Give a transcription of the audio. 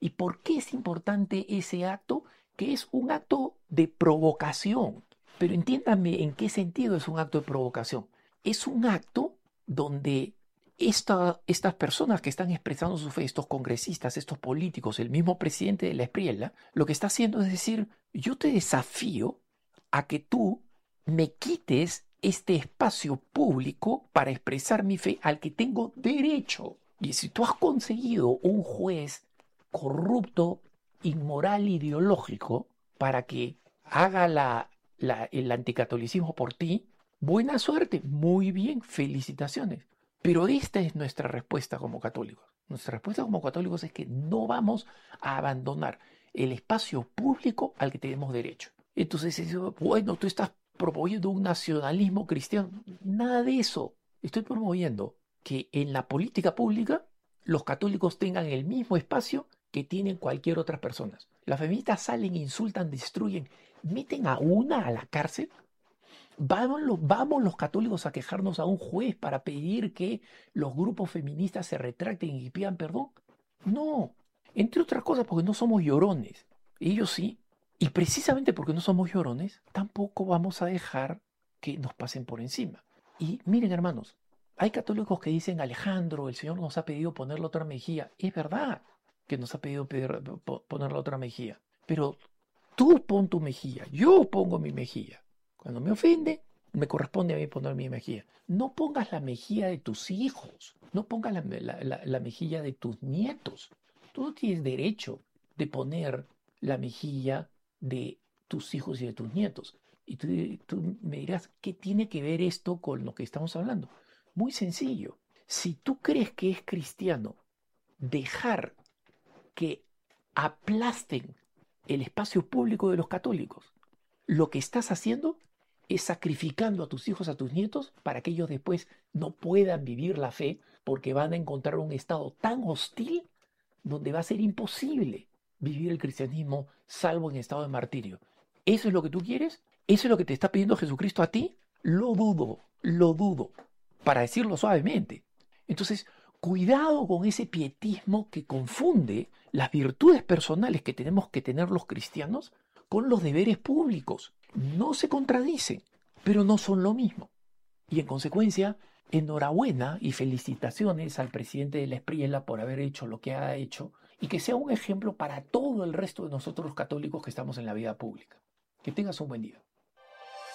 ¿Y por qué es importante ese acto? Que es un acto de provocación. Pero entiéndanme en qué sentido es un acto de provocación. Es un acto donde estas personas que están expresando su fe, estos congresistas, estos políticos, el mismo presidente de la Espriella, lo que está haciendo es decir, yo te desafío a que tú me quites este espacio público para expresar mi fe al que tengo derecho. Y si tú has conseguido un juez corrupto, inmoral, ideológico, para que haga el anticatolicismo por ti, buena suerte, muy bien, felicitaciones. Pero esta es nuestra respuesta como católicos. Nuestra respuesta como católicos es que no vamos a abandonar el espacio público al que tenemos derecho. Entonces, bueno, tú estás promoviendo un nacionalismo cristiano. Nada de eso. Estoy promoviendo que en la política pública los católicos tengan el mismo espacio que tienen cualquier otra persona. Las feministas salen, insultan, destruyen, meten a una a la cárcel. Vamos los católicos a quejarnos a un juez para pedir que los grupos feministas se retracten y pidan perdón. No, entre otras cosas porque no somos llorones. Ellos sí. Y precisamente porque no somos llorones, tampoco vamos a dejar que nos pasen por encima. Y miren, hermanos, hay católicos que dicen, Alejandro, el Señor nos ha pedido poner la otra mejilla. Es verdad que nos ha pedido poner la otra mejilla. Pero tú pon tu mejilla, yo pongo mi mejilla. Cuando me ofende, me corresponde a mí poner mi mejilla. No pongas la mejilla de tus hijos, no pongas la mejilla de tus nietos. Tú no tienes derecho de poner la mejilla de tus hijos y de tus nietos. Y tú me dirás, ¿qué tiene que ver esto con lo que estamos hablando? Muy sencillo. Si tú crees que es cristiano dejar que aplasten el espacio público de los católicos, lo que estás haciendo es sacrificando a tus hijos, a tus nietos, para que ellos después no puedan vivir la fe porque van a encontrar un estado tan hostil donde va a ser imposible vivir el cristianismo salvo en estado de martirio. ¿Eso es lo que tú quieres? ¿Eso es lo que te está pidiendo Jesucristo a ti? Lo dudo, para decirlo suavemente. Entonces, cuidado con ese pietismo que confunde las virtudes personales que tenemos que tener los cristianos con los deberes públicos. No se contradicen, pero no son lo mismo. Y en consecuencia, enhorabuena y felicitaciones al presidente de la Espriella por haber hecho lo que ha hecho y que sea un ejemplo para todo el resto de nosotros los católicos que estamos en la vida pública. Que tengas un buen día.